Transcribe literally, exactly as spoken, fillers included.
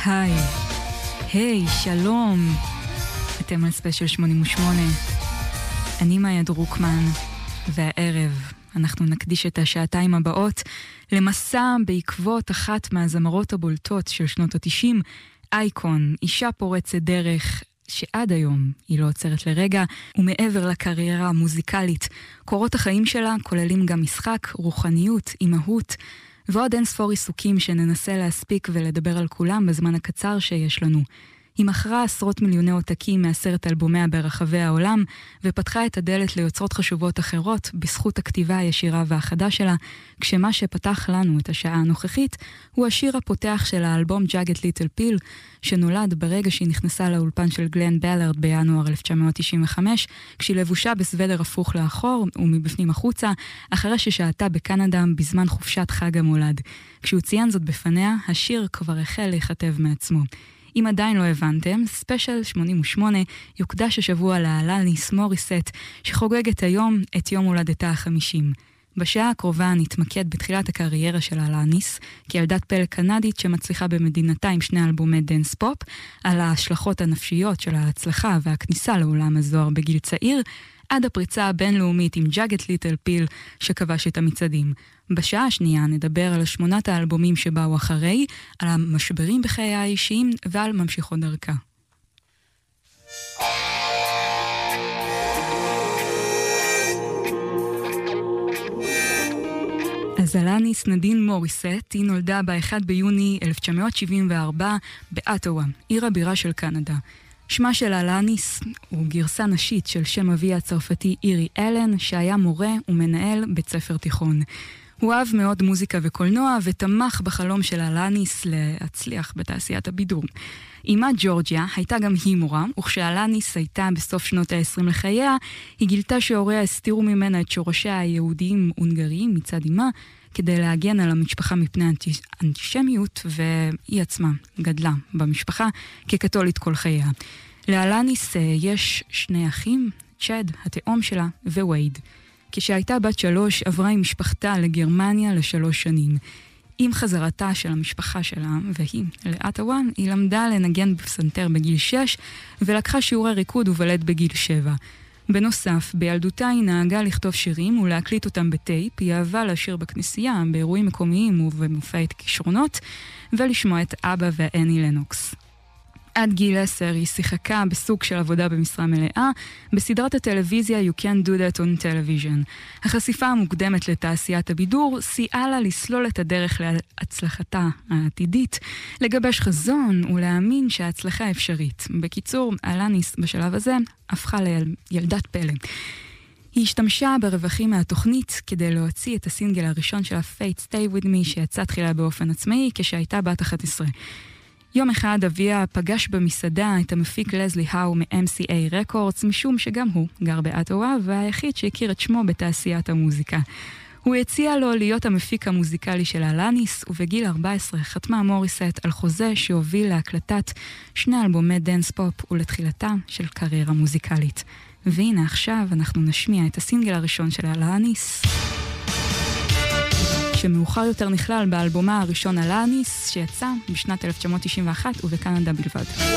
היי, היי, שלום. אתם על ספיישל שמונים ושמונה. אני מאיה דרוקמן, והערב אנחנו נקדיש את השעתיים הבאות למסע בעקבות אחת מהזמרות הבולטות של שנות ה-תשעים, אייקון, אישה פורצת דרך שעד היום היא לא עוצרת לרגע, ומעבר לקריירה המוזיקלית, קורות החיים שלה כוללים גם משחק, רוחניות, אימהות, ועוד אין ספור עיסוקים שננסה להספיק ולדבר על כולם בזמן הקצר שיש לנו. היא מכרה עשרות מיליוני עותקים מעשרת אלבומיה ברחבי העולם, ופתחה את הדלת ליוצרות חשובות אחרות בזכות הכתיבה הישירה והחדה שלה, כשמה שפתח לנו את השעה הנוכחית הוא השיר הפותח של האלבום Jagged Little Pill, שנולד ברגע שהיא נכנסה לאולפן של גלן בלארד בינואר אלף תשע מאות תשעים וחמש, כשהיא לבושה בסוודר הפוך לאחור ומבפנים החוצה, אחרי ששהתה בקנדה בזמן חופשת חג המולד. כשהוא ציין זאת בפניה, השיר כבר החל להיכתב מעצמו. אם עדיין לא הבנתם, ספיישל שמונים ושמונה יוקדש השבוע לאלניס מוריסט, שחוגגת היום את יום הולדתה החמישים. בשעה הקרובה נתמקד בתחילת הקריירה של אלניס, כילדת פלא קנדית שמצליחה במדינתה עם שני אלבומי דנס פופ, על ההשלכות הנפשיות של ההצלחה והכניסה לעולם הזוהר בגיל צעיר, עד הפריצה הבינלאומית עם Jagged Little Pill שכבש את המצעדים. בשעה השנייה נדבר על שמונת האלבומים שבאו אחרי, על המשברים בחיי האישיים ועל ממשיכות דרכה. אז אלניס נדין מוריסט, היא נולדה ב-אחד ביוני אלף תשע מאות שבעים וארבע באוטווה, עיר הבירה של קנדה. שמה של אלניס הוא גרסה נשית של שם אביה הצרפתי אירי אלן, שהיה מורה ומנהל בית ספר תיכון. הוא אהב מאוד מוזיקה וקולנוע ותמך בחלום של אלניס להצליח בתעשיית הבידור. אימה ג'ורג'יה הייתה גם היא מורה, וכשאלניס הייתה בסוף שנות ה-עשרים לחייה, היא גילתה שהוריה הסתירו ממנה את שורשיה היהודיים הונגריים מצד אימה, כדי להגן על המשפחה מפני אנטישמיות, והיא עצמה גדלה במשפחה כקתולית כל חייה. לאלניס יש שני אחים, צ'אד, התאום שלה, ווייד. כשהייתה בת שלוש, עברה עם משפחתה לגרמניה לשלוש שנים. עם חזרתה של המשפחה שלה, והיא לאוטווה, היא למדה לנגן בפסנתר בגיל שש, ולקחה שיעורי ריקוד ובלט בגיל שבע. בנוסף, בילדותה היא נהגה לכתוב שירים ולהקליט אותם בטייפ, היא אהבה לשיר בכנסייה, באירועים מקומיים ובמופעי כישרונות, ולשמוע את אבא ואני לנוקס. עד גיל עשר היא שיחקה בסוג של עבודה במשרה מלאה, בסדרת הטלוויזיה You Can't Do That on Television. החשיפה המוקדמת לתעשיית הבידור סייעה לה לסלול את הדרך להצלחתה העתידית, לגבש חזון ולהאמין שההצלחה אפשרית. בקיצור, אלניס בשלב הזה הפכה לילדת פלא. היא השתמשה ברווחים מהתוכנית כדי להוציא את הסינגל הראשון של Fate Stay With Me, שיצא תחילה באופן עצמאי כשהייתה בת אחת עשרה. יום אחד אביה פגש במסעדה את המפיק לזלי האו מ-אם סי איי Records, משום שגם הוא גר באוטווה והיחיד שהכיר את שמו בתעשיית המוזיקה. הוא הציע לו להיות המפיק המוזיקלי של אלניס, ובגיל ארבע עשרה חתמה מוריסט על חוזה שהוביל להקלטת שני אלבומי דנס פופ ולתחילתה של קריירה מוזיקלית. והנה עכשיו אנחנו נשמיע את הסינגל הראשון של אלניס, שמאוחר יותר נכלל באלבומה הראשון אלניס, שיצא בשנת אלף תשע מאות תשעים ואחת ובקנדה בלבד.